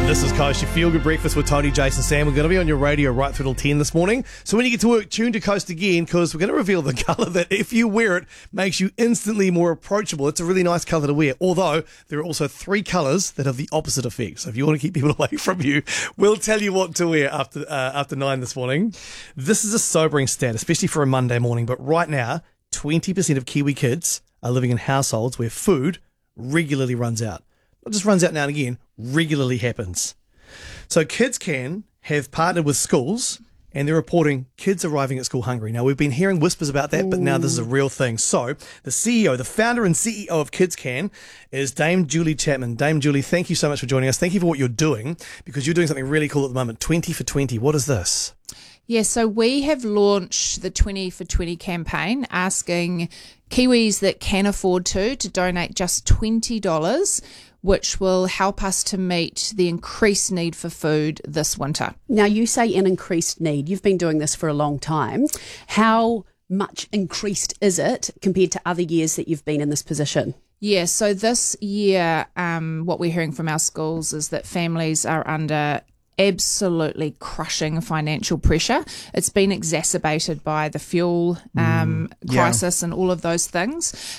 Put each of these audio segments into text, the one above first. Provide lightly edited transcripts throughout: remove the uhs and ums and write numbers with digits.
This is Coast, your feel-good breakfast with Tony, Jason, Sam. We're going to be on your radio right through till 10 this morning. So when you get to work, tune to Coast again, because we're going to reveal the colour that, if you wear it, makes you instantly more approachable. It's a really nice colour to wear, although there are also 3 colours that have the opposite effect. So if you want to keep people away from you, we'll tell you what to wear after 9 this morning. This is a sobering stat, especially for a Monday morning. But right now, 20% of Kiwi kids are living in households where food regularly runs out. Not just runs out now and again, regularly happens. So Kids Can have partnered with schools, and they're reporting kids arriving at school hungry. Now, we've been hearing whispers about that, but now this is a real thing. So the founder and CEO of Kids Can is Dame Julie Chapman. Dame Julie, thank you so much for joining us. Thank you for what you're doing, because you're doing something really cool at the moment. 20 for 20. What is this? Yeah, so we have launched the 20 for 20 campaign, asking Kiwis that can afford to donate just $20, which will help us to meet the increased need for food this winter. Now, you say an increased need. You've been doing this for a long time. How much increased is it compared to other years that you've been in this position? Yeah, so this year, what we're hearing from our schools is that families are under absolutely crushing financial pressure. It's been exacerbated by the fuel crisis and all of those things.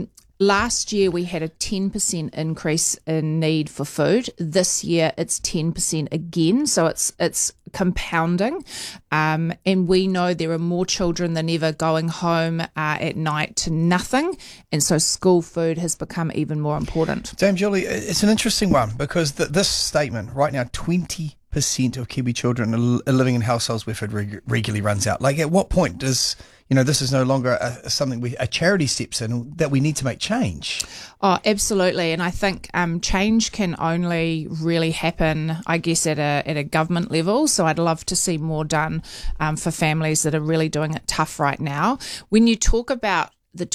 Last year, we had a 10% increase in need for food. This year, it's 10% again, so it's compounding. And we know there are more children than ever going home at night to nothing, and so school food has become even more important. Dame Julie, it's an interesting one, because this statement right now, 20% of Kiwi children are living in households where food regularly runs out. Like, at what point does this is no longer something a charity steps in, that we need to make change? Oh, absolutely. And I think change can only really happen, I guess, at a government level. So I'd love to see more done for families that are really doing it tough right now. When you talk about the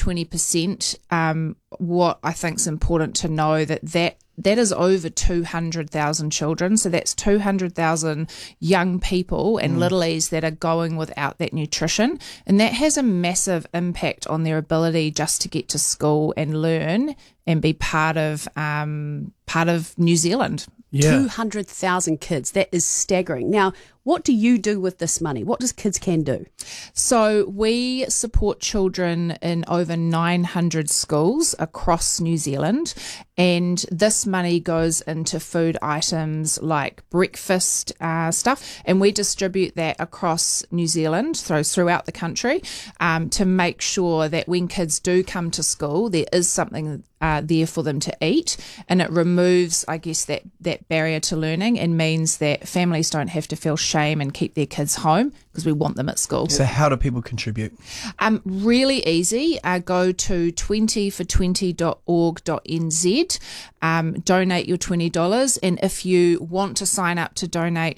20%, what I think is important to know that is over 200,000 children. So that's 200,000 young people and littlies that are going without that nutrition. And that has a massive impact on their ability just to get to school and learn and be part of New Zealand. Yeah. 200,000 kids. That is staggering. Now, what do you do with this money? What does Kids Can do? So we support children in over 900 schools across New Zealand, and this money goes into food items like breakfast stuff, and we distribute that across New Zealand throughout the country to make sure that when kids do come to school, there is something there for them to eat, and it removes, I guess, that barrier to learning, and means that families don't have to feel shame and keep their kids home, because we want them at school. So how do people contribute? Really easy. Go to 20for20.org.nz, donate your $20, and if you want to sign up to donate